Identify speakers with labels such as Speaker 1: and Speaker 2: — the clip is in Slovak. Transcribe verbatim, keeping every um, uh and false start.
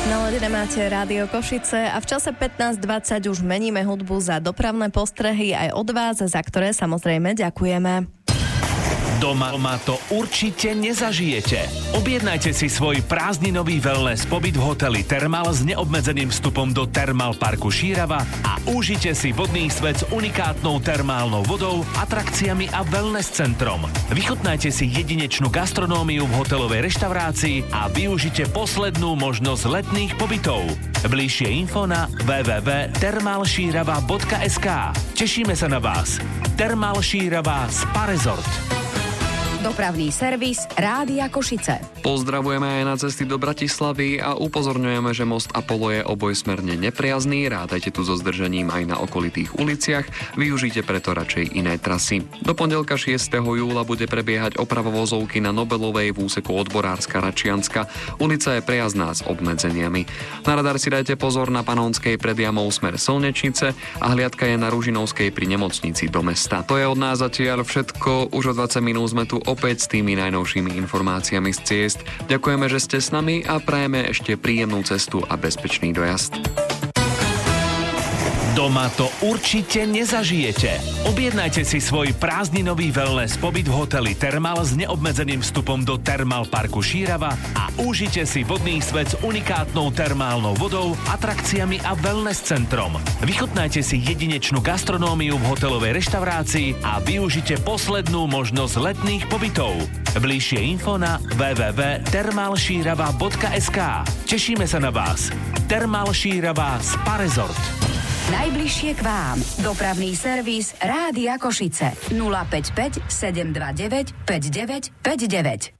Speaker 1: Naladené máte Rádio Košice a v čase pätnásť dvadsať už meníme hudbu za dopravné postrehy aj od vás, za ktoré samozrejme ďakujeme.
Speaker 2: Doma, doma to určite nezažijete. Objednajte si svoj prázdninový wellness pobyt v hoteli Thermal s neobmedzeným vstupom do Thermal parku Šírava a užite si vodný svet s unikátnou termálnou vodou, atrakciami a wellness centrom. Vychutnajte si jedinečnú gastronómiu v hotelovej reštaurácii a využite poslednú možnosť letných pobytov. Bližšie info na w w w bodka thermalšírava bodka es ká. Tešíme sa na vás. Thermal Šírava Spa Resort.
Speaker 3: Dopravný servis Rádia Košice.
Speaker 4: Pozdravujeme aj na cesty do Bratislavy a upozorňujeme, že most Apollo je obojsmerne nepriazný. Rádajte tu so zdržaním aj na okolitých uliciach. Využite preto radšej iné trasy. Do pondelka šiesteho júla bude prebiehať oprava vozovky na Nobelovej v úseku Odborárska Račianska. Ulica je priazná s obmedzeniami. Na radar si dajte pozor na Panonskej pred jamou smer Slnečnice a hliadka je na Ružinovskej pri nemocnici do mesta. To je od nás zatiaľ všetko. Už o dvadsať minút sme tu opäť s tými najnovšími informáciami z ciest. Ďakujeme, že ste s nami a prajeme ešte príjemnú cestu a bezpečný dojazd.
Speaker 2: Doma to určite nezažijete. Objednajte si svoj prázdninový wellness pobyt v hoteli Thermal s neobmedzeným vstupom do Thermal parku Šírava a užite si vodný svet s unikátnou termálnou vodou, atrakciami a wellness centrom. Vychutnajte si jedinečnú gastronómiu v hotelovej reštaurácii a využite poslednú možnosť letných pobytov. Bližšie info na w w w bodka thermalšírava bodka es ká. Tešíme sa na vás. Thermal Šírava Spa Resort.
Speaker 3: Najbližšie k vám. Dopravný servis Rádia Košice. nula päť päť sedem dva deväť päť deväť päť deväť.